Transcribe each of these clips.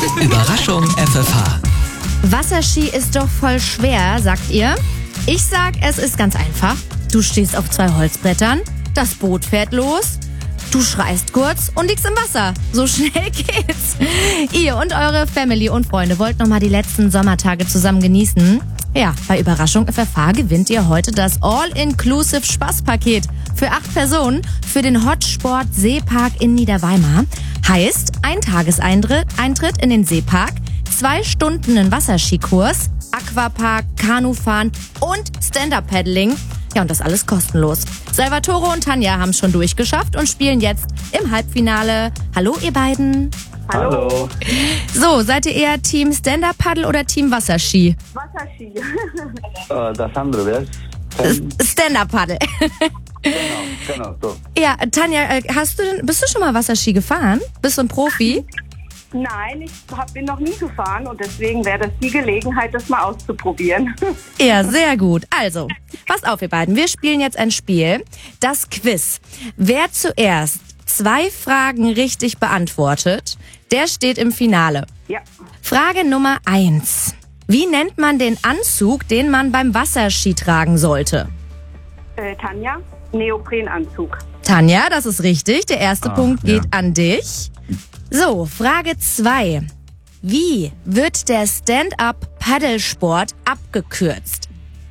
Überraschung FFH. Wasserski ist doch voll schwer, sagt ihr? Ich sag, es ist ganz einfach. Du stehst auf 2 Holzbrettern, das Boot fährt los, du schreist kurz und liegst im Wasser. So schnell geht's. Ihr und eure Family und Freunde wollt nochmal die letzten Sommertage zusammen genießen? Ja, bei Überraschung FFH gewinnt ihr heute das All-Inclusive Spaßpaket für 8 Personen für den Hotsport Seepark in Niederweimar. Heißt, ein Tageseintritt in den Seepark, 2 Stunden einen Wasserskikurs, Aquapark, Kanufahren und Stand-Up-Paddling. Ja, und das alles kostenlos. Salvatore und Tanja haben es schon durchgeschafft und spielen jetzt im Halbfinale. Hallo, ihr beiden. Hallo. So, seid ihr eher Team Stand-Up-Paddle oder Team Wasserski? Wasserski. Das andere wäre Stand-Up-Paddle. Genau, so. Ja, Tanja, bist du schon mal Wasserski gefahren? Bist du ein Profi? Nein, ich bin noch nie gefahren und deswegen wäre das die Gelegenheit, das mal auszuprobieren. Ja, sehr gut. Also, passt auf, ihr beiden. Wir spielen jetzt ein Spiel, das Quiz. Wer zuerst 2 Fragen richtig beantwortet, der steht im Finale. Ja. Frage Nummer 1. Wie nennt man den Anzug, den man beim Wasserski tragen sollte? Tanja, Neoprenanzug. Tanja, das ist richtig. Der erste Punkt geht an dich. So, Frage 2. Wie wird der Stand-Up-Paddelsport abgekürzt?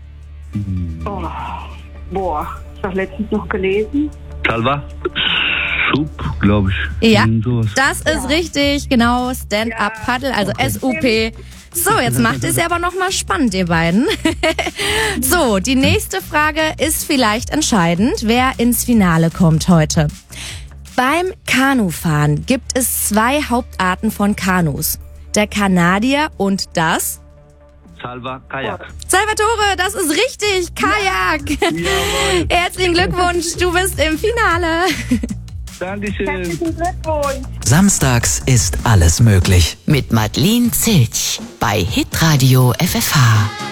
Boah, ich habe letztens noch gelesen. Salva? Sub, glaube ich. Ja, Sowas. das ist richtig. Genau, Stand-Up-Paddle, also SUP. So, jetzt macht es ja aber nochmal spannend, ihr beiden. So, die nächste Frage ist vielleicht entscheidend, wer ins Finale kommt heute. Beim Kanufahren gibt es 2 Hauptarten von Kanus. Der Kanadier und das... Salva, Kajak. Salvatore, das ist richtig, Kajak. Jawohl. Herzlichen Glückwunsch, du bist im Finale. Dankeschön. Herzlichen Glückwunsch. Samstags ist alles möglich. Mit Madeleine Zilch bei Hitradio FFH.